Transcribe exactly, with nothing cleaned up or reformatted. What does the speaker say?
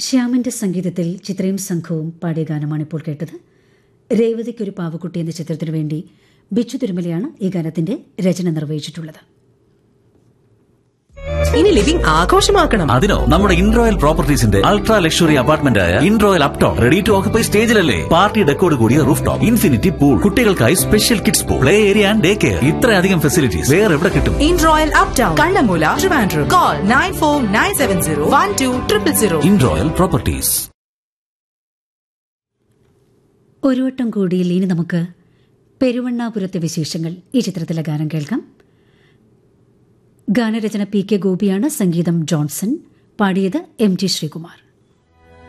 ശ്യാമിന്റെ സംഗീതത്തിൽ ചിത്രയും സംഘവും പാടിയ ഗാനമാണ് ഇപ്പോൾ കേട്ടത്. രേവതിക്കൊരു പാവക്കുട്ടി എന്ന ചിത്രത്തിനു വേണ്ടി ബിച്ചു തിരുമലയാണ് ഈ ഗാനത്തിന്റെ രചന നിർവഹിച്ചിട്ടുള്ളത്. ഇനി ലിവിംഗ് ആഘോഷമാക്കണം. അതിനോ നമ്മുടെ ഇൻറോയൽ പ്രോപ്പർട്ടീസിന്റെ അൾട്രാ ലക്ഷറി അപ്പാർട്ട്മെന്റ് ആയ ഇൻറോയൽ Upton ready to occupy സ്റ്റേജിലല്ലേ. Party ഡെക്കോട് കൂടിയ റൂഫ് ടോപ്പ്, ഇൻഫിനിറ്റി പൂൾ, കുട്ടികൾക്കായി special kids pool, play area and day care. ഇത്രയധികം ഫെസിലിറ്റീസ് വേറെ എവിടെ കിട്ടും? ഇൻറോയൽ uptown, Kannammoola, Trivandrum. Call nine four nine seven zero one two triple zero. ഇൻറോയൽ properties. ഒരു വട്ടം കൂടിയിൽ ഇനി നമുക്ക് പെരുവണ്ണാപുരത്തെ വിശേഷങ്ങൾ ഈ ചിത്രത്തിലെ ഗാനം കേൾക്കാം. ഗാനരചന പി കെ ഗോപിയാണ്, സംഗീതം ജോൺസൺ, പാടിയത് എം ടി ശ്രീകുമാർ.